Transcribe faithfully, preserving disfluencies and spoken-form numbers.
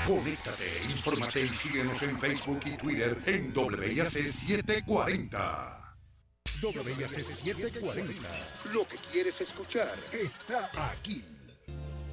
Conéctate, infórmate y síguenos en Facebook y Twitter en W I A C setecientos cuarenta. W I A C setecientos cuarenta. Lo que quieres escuchar está aquí.